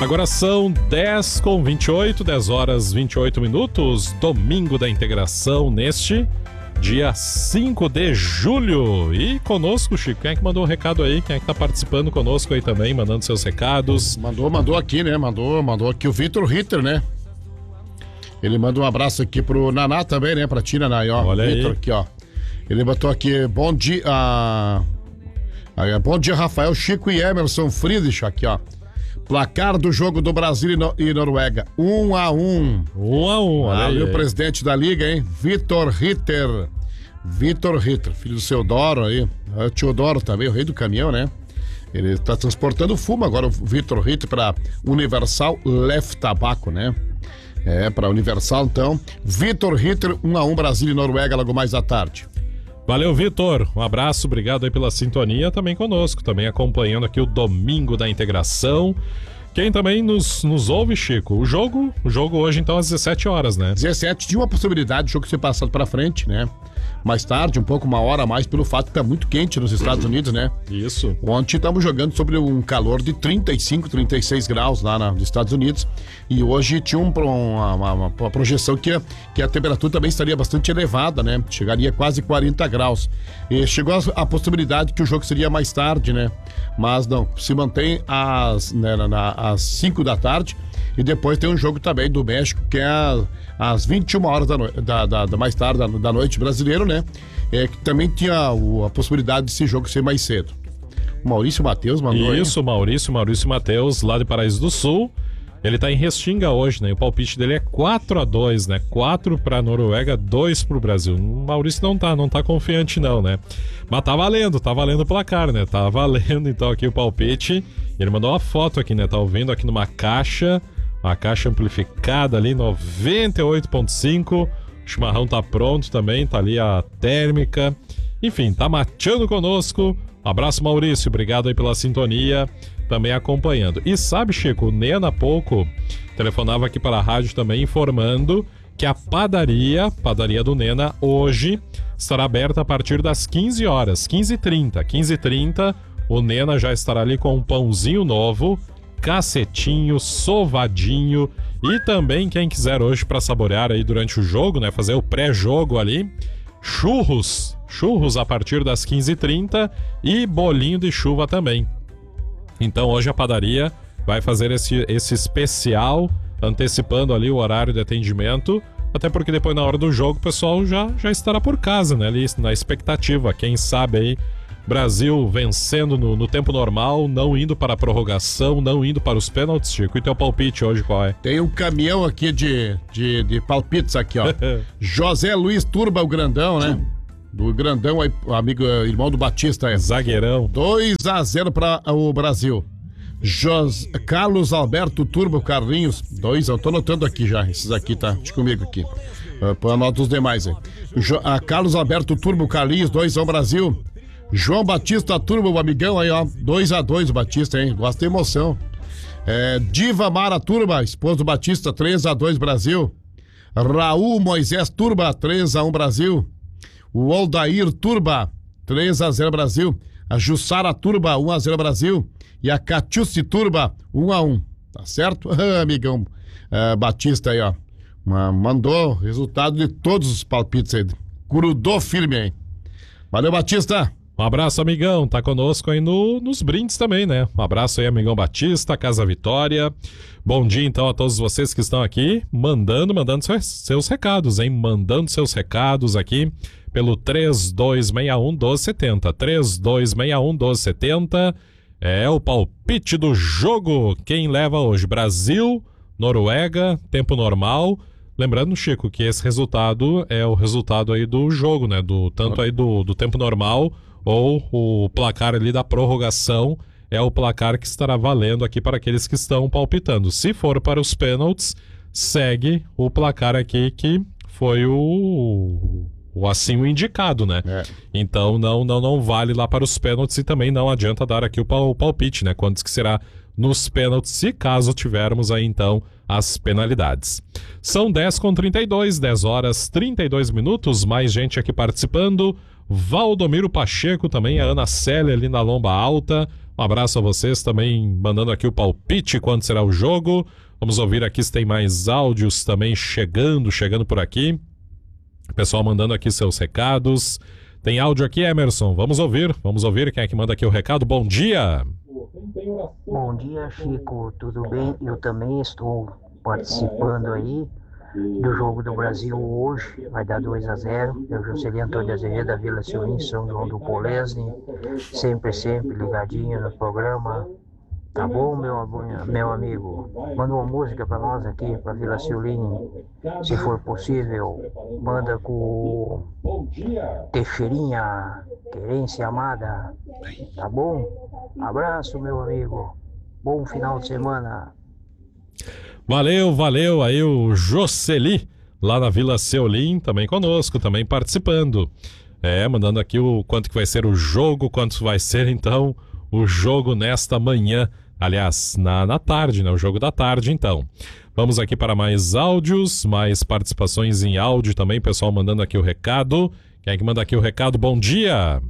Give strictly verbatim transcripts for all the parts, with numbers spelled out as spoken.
Agora são dez com vinte e oito, dez horas vinte e oito minutos, domingo da integração neste dia cinco de julho. E conosco, Chico, quem é que mandou o um recado aí? Quem é que tá participando conosco aí também, mandando seus recados? Mandou, mandou aqui, né? Mandou, mandou aqui o Vitor Ritter, né? Ele manda um abraço aqui pro Naná também, né? Pra ti, Naná, ó. Olha aí. Vitor aqui, ó. Ele botou aqui, bom dia, ah, ah, bom dia, Rafael, Chico e Emerson Friedrich, aqui, ó. Placar do jogo do Brasil e, no, e Noruega, um a um. Um a um, olha aí. Ah, o presidente da liga, hein? Vitor Ritter. Vitor Ritter, filho do seu Doro aí. O Teodoro também, o rei do caminhão, né? Ele tá transportando fumo agora, o Vitor Ritter, pra Universal Left Tabaco, né? É, pra Universal, então. Vitor Ritter, um a um, Brasil e Noruega, logo mais à tarde. Valeu, Vitor. Um abraço, obrigado aí pela sintonia também conosco, também acompanhando aqui o Domingo da Integração. Quem também nos, nos ouve, Chico, o jogo, o jogo hoje então às dezessete horas, né? dezessete, tinha uma possibilidade de jogo ser passado pra frente, né? Mais tarde, um pouco, uma hora a mais, pelo fato que tá muito quente nos Estados Unidos, né? Isso. Ontem estamos jogando sobre um calor de trinta e cinco, trinta e seis graus lá na, nos Estados Unidos. E hoje tinha um, uma, uma, uma projeção que, que a temperatura também estaria bastante elevada, né? Chegaria quase quarenta graus. E chegou a, a possibilidade que o jogo seria mais tarde, né? Mas não, se mantém às, né, na, na, às cinco da tarde. E depois tem um jogo também do México, que é às vinte e uma horas da, no... da, da, da mais tarde da, da noite brasileiro, né? É, que também tinha o, a possibilidade desse jogo ser mais cedo. O Maurício Matheus mandou. Isso, aí. Maurício, Maurício Matheus, lá de Paraíso do Sul. Ele tá em Restinga hoje, né? E o palpite dele é quatro a dois, né? quatro pra Noruega, dois pro Brasil. O Maurício não tá, não tá confiante não, né? Mas tá valendo, tá valendo o placar, né? Tá valendo então aqui o palpite. Ele mandou uma foto aqui, né? Tá ouvindo aqui numa caixa, uma caixa amplificada ali, noventa e oito ponto cinco. O chimarrão tá pronto também, tá ali a térmica. Enfim, tá mateando conosco. Um abraço, Maurício, obrigado aí pela sintonia, também acompanhando. E sabe, Chico, o Nena há pouco telefonava aqui para a rádio também informando que a padaria, padaria do Nena, hoje estará aberta a partir das quinze horas, quinze e trinta. quinze e trinta, o Nena já estará ali com um pãozinho novo, cacetinho, sovadinho e também quem quiser hoje para saborear aí durante o jogo, né, fazer o pré-jogo ali, churros, churros a partir das quinze e trinta e bolinho de chuva também. Então hoje a padaria vai fazer esse, esse especial, antecipando ali o horário de atendimento, até porque depois na hora do jogo o pessoal já, já estará por casa, né, ali na expectativa, quem sabe aí Brasil vencendo no, no tempo normal, não indo para a prorrogação, não indo para os pênaltis, Chico. E teu palpite hoje qual é? Tem um caminhão aqui de, de, de palpites aqui, ó. José Luiz Turba, o grandão, né? Do grandão aí, amigo, irmão do Batista. É. Zagueirão. dois a zero para o Brasil. Jos... Carlos Alberto Turba, o Carlinhos. dois, eu tô anotando aqui já. Esses aqui, tá? Deixa comigo aqui. Uh, anota os demais aí. Jo... Uh, Carlos Alberto Turba, o Carlinhos. dois a um Brasil. João Batista Turba, o amigão aí, ó. dois a dois o Batista, hein? Gosta de emoção. É, Diva Mara Turba, esposa do Batista. três a dois Brasil. Raul Moisés Turba, três a um Brasil. O Aldair Turba, três a zero Brasil. A Jussara Turba, um a zero Brasil. E a Catiuci Turba, um a um. Tá certo? Amigão é, Batista aí, ó. Mandou resultado de todos os palpites aí. Grudou firme aí. Valeu, Batista. Um abraço, amigão. Tá conosco aí no, nos brindes também, né? Um abraço aí, amigão Batista, Casa Vitória. Bom dia, então, a todos vocês que estão aqui mandando, mandando seus, seus recados, hein? Mandando seus recados aqui pelo três dois seis um, um dois sete zero. três dois seis um, um dois sete zero. É o palpite do jogo. Quem leva hoje? Brasil, Noruega, tempo normal. Lembrando, Chico, que esse resultado é o resultado aí do jogo, né? Do, tanto aí do, do tempo normal ou o placar ali da prorrogação é o placar que estará valendo aqui para aqueles que estão palpitando. Se for para os pênaltis, segue o placar aqui que foi o, o assim o indicado, né? É. Então não, não, não vale lá para os pênaltis e também não adianta dar aqui o, pal, o palpite, né? Quantos que será nos pênaltis, se caso tivermos aí então as penalidades. São dez com trinta e dois, dez horas trinta e dois minutos, mais gente aqui participando. Valdomiro Pacheco também, a Ana Célia ali na Lomba Alta. Um abraço a vocês também, mandando aqui o palpite quando será o jogo. Vamos ouvir aqui se tem mais áudios também chegando, chegando por aqui. Pessoal mandando aqui seus recados. Tem áudio aqui, Emerson. Vamos ouvir, vamos ouvir quem é que manda aqui o recado. Bom dia! Bom dia, Chico. Tudo bem? Eu também estou participando aí do jogo do Brasil hoje. Vai dar dois a zero. Eu, Juscelino Antônio Azevedo, da Vila Silvim, São João do Polesne. Sempre, sempre ligadinho no programa. Tá bom, meu, meu amigo? Manda uma música pra nós aqui, pra Vila Silvim. Se for possível, manda com Teixeirinha, Querência Amada. Tá bom? Abraço, meu amigo. Bom final de semana. Valeu, valeu. Aí o Jocely, lá na Vila Seolim, também conosco, também participando. É, mandando aqui o quanto que vai ser o jogo, quanto vai ser, então, o jogo nesta manhã. Aliás, na, na tarde, né? O jogo da tarde, então. Vamos aqui para mais áudios, mais participações em áudio também. Pessoal mandando aqui o recado. Quem é que manda aqui o recado? Bom dia!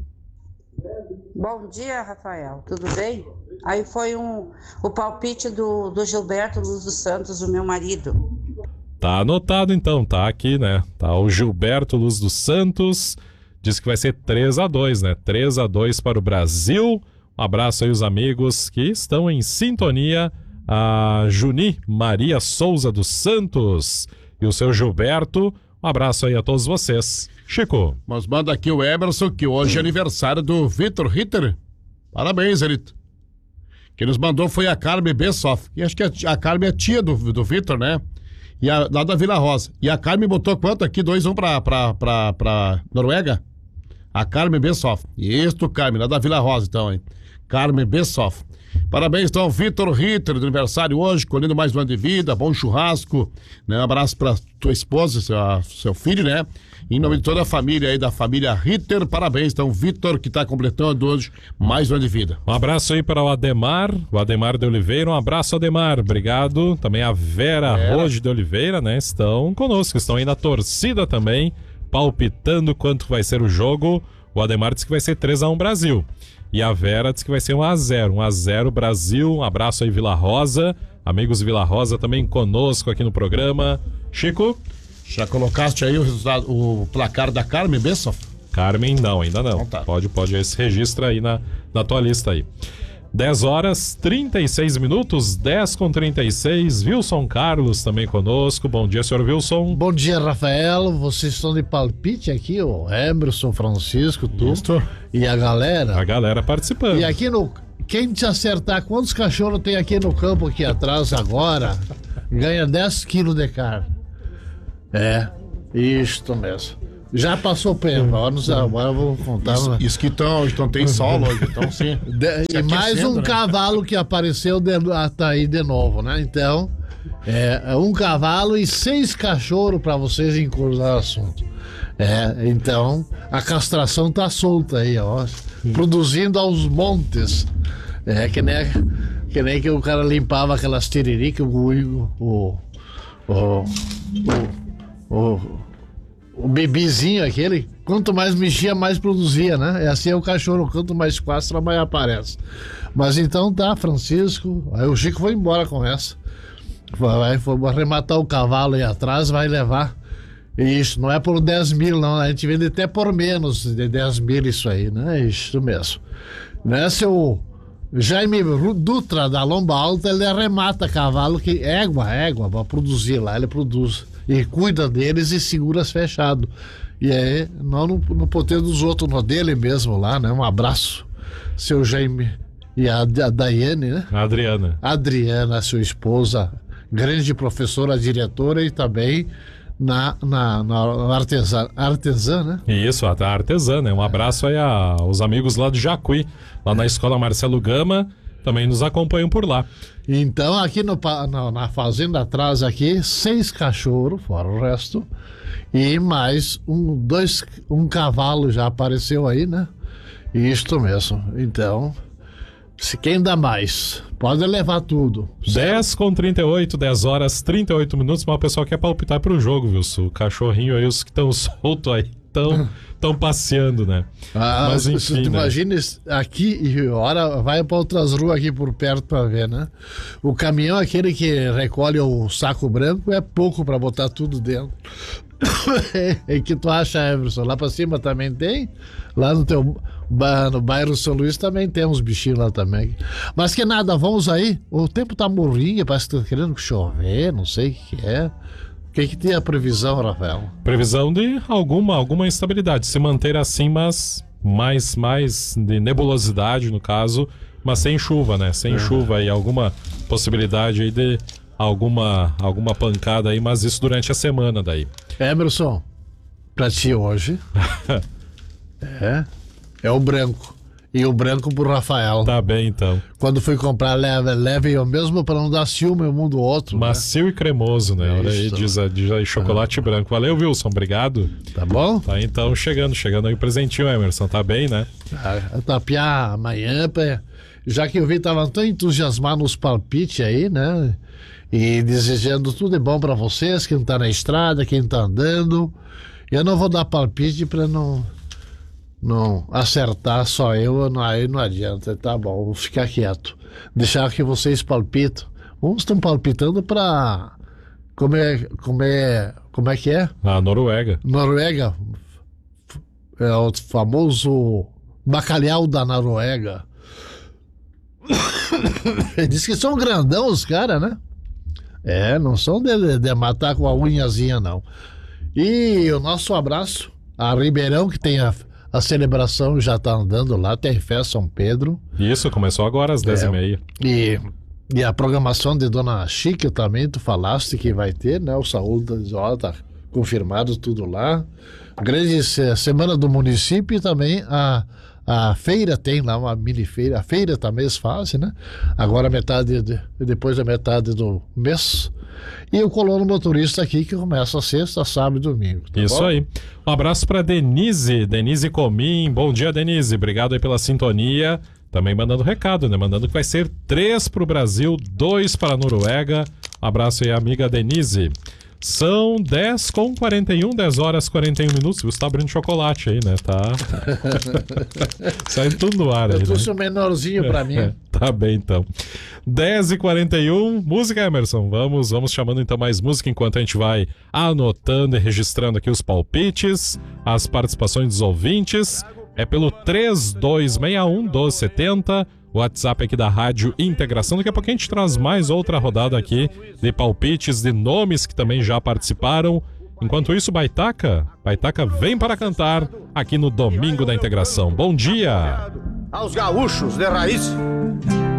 Bom dia, Rafael. Tudo bem? Aí foi um, o palpite do, do Gilberto Luz dos Santos, o meu marido. Tá anotado, então. Tá aqui, né? Tá o Gilberto Luz dos Santos. Diz que vai ser três a dois, né? três a dois para o Brasil. Um abraço aí os amigos que estão em sintonia. A Juni Maria Souza dos Santos e o seu Gilberto. Um abraço aí a todos vocês. Chico. Mas manda aqui o Emerson, que hoje é aniversário do Vitor Ritter. Parabéns, Elito. Quem nos mandou foi a Carmen Bessoff. E acho que a, a Carmen é tia do, do Vitor, né? E a, lá da Vila Rosa. E a Carmen botou quanto aqui? dois a um pra, pra, pra, pra Noruega? A Carmen Bessoff. Isso, Carmen, lá da Vila Rosa, então, hein? Carmen Bessoff. Parabéns, então, Vitor Ritter, do aniversário hoje, colhendo mais um ano de vida, bom churrasco, né? Um abraço pra tua esposa, seu, seu filho, né? Em nome de toda a família aí, da família Ritter, parabéns, então, Vitor, que tá completando hoje mais um ano de vida. Um abraço aí para o Ademar, o Ademar de Oliveira, um abraço, Ademar, obrigado. Também a Vera é. Roge de Oliveira, né? Estão conosco, estão aí na torcida também, palpitando quanto vai ser o jogo. O Ademar disse que vai ser três a um Brasil. E a Vera disse que vai ser um a zero. um a zero Brasil. Um abraço aí, Vila Rosa. Amigos Vila Rosa também conosco aqui no programa. Chico? Já colocaste aí o resultado, o placar da Carmen Bessoff? Carmen, não, ainda não. Então tá. Pode, pode, esse registra aí na, na tua lista aí. dez horas, trinta e seis minutos, dez com trinta e seis. Wilson Carlos também conosco. Bom dia, senhor Wilson. Bom dia, Rafael. Vocês estão de palpite aqui, o Emerson, Francisco, tu Isso. E a galera. A galera participando. E aqui no... Quem te acertar quantos cachorros tem aqui no campo aqui atrás agora, ganha dez quilos de carne. É, isto mesmo. Já passou o tempo, agora eu vou contar. Isso, isso que estão, então tem solo hoje, então sim. De, e mais um né? cavalo que apareceu de, tá aí de novo, né? Então, é um cavalo e seis cachorros para vocês encurtar o assunto. É, então, a castração tá solta aí, ó. Produzindo aos montes. É, que nem, que nem que o cara limpava aquelas tiririca, o, o, o, o, o, o bebezinho aquele, quanto mais mexia, mais produzia, né? É assim é o cachorro, quanto mais castra, mais aparece. Mas então tá, Francisco, aí o Chico foi embora com essa. Vai, foi arrematar o cavalo aí atrás, vai levar. Isso, não é por dez mil, não. A gente vende até por menos de dez mil isso aí, né? Isso mesmo. Né, seu Jaime Dutra, da Lomba Alta, ele arremata cavalo, que égua, égua, pra produzir lá, ele produz. E cuida deles e segura fechado. E aí, não no, no poder dos outros, no dele mesmo lá, né? Um abraço, seu Jaime. E a, a Daiane, né? A Adriana. Adriana, sua esposa, grande professora, diretora e também na, na, na artesã, artesã, né? Isso, a artesã, né? Um abraço aí aos amigos lá de Jacuí, lá na Escola Marcelo Gama, também nos acompanham por lá. Então, aqui no, na, na fazenda atrás aqui, seis cachorros, fora o resto, e mais um, dois, um cavalo já apareceu aí, né? Isto mesmo. Então, se quem dá mais, pode levar tudo. dez com trinta e oito, dez horas, trinta e oito minutos, mas o pessoal quer palpitar pro jogo, viu? O cachorrinho aí, os que estão soltos aí. tão, tão passeando, né? Ah, Mas enfim, tu né? imagina aqui e hora vai para outras ruas aqui por perto para ver, né? O caminhão, aquele que recolhe o saco branco, é pouco para botar tudo dentro. E que tu acha, Everson? Lá para cima também tem? Lá no teu no bairro São Luís também tem uns bichinhos lá também. Mas que nada, vamos aí. O tempo tá morrinho, parece que tá querendo chover, não sei o que é. O que que tem a previsão, Rafael? Previsão de alguma, alguma instabilidade. Se manter assim, mas mais, mais de nebulosidade, no caso, mas sem chuva, né? Sem Uhum. chuva e alguma possibilidade aí de alguma, alguma pancada aí, mas isso durante a semana daí. Emerson, pra ti hoje é, é o branco. E o branco pro Rafael. Tá bem, então. Quando fui comprar, leve, leve eu mesmo para não dar ciúme um do outro. Macio e cremoso, né? Olha aí, Isso. diz, a- diz aí chocolate branco. Valeu, Wilson, obrigado. Né? Tá bom? Tá então chegando, chegando aí o presentinho, Emerson. Tá bem, né? A tapiar amanhã, pra- já que eu vi tava tão entusiasmado nos palpites aí, né? E desejando tudo de bom para vocês, quem tá na estrada, quem tá andando. Eu não vou dar palpite para não não acertar só eu, não, aí não adianta, tá bom, vou ficar quieto. Deixar que vocês palpitam. Uns estão palpitando para como é, como é, como é que é? A Noruega. Noruega, é o famoso bacalhau da Noruega. Diz que são grandão os caras, né? É, não são de, de matar com a unhazinha, não. E o nosso abraço a Ribeirão, que tem a, a celebração, já tá andando lá, tem festa São Pedro. Isso, começou agora às dez e meia. E, e a programação de Dona Chica também, tu falaste que vai ter, né? O Saúl diz, ó, tá confirmado tudo lá. Grande se- semana do município e também a, a feira tem lá, uma mini feira. A feira também eles fazem, né? Agora metade, de, depois da metade do mês. E o colono motorista aqui que começa sexta, sábado e domingo. Tá Isso bom? aí. Um abraço pra Denise, Denise Comim. Bom dia, Denise. Obrigado aí pela sintonia. Também mandando recado, né? Mandando que vai ser três pro Brasil, dois para a Noruega. Um abraço aí, amiga Denise. São dez com quarenta e um, dez horas e quarenta e um minutos. Você tá abrindo chocolate aí, né? Tá. Saindo tudo no ar aí, Eu né? trouxe um menorzinho pra mim. É, tá bem, então. dez e quarenta e um, música, Emerson. Vamos, vamos chamando então mais música enquanto a gente vai anotando e registrando aqui os palpites, as participações dos ouvintes. É pelo três dois seis um, um dois sete zero, o WhatsApp aqui da Rádio Integração. Daqui a pouco a gente traz mais outra rodada aqui de palpites, de nomes que também já participaram. Enquanto isso, Baitaca, Baitaca vem para cantar aqui no Domingo da Integração. Bom dia! Aos gaúchos de raiz.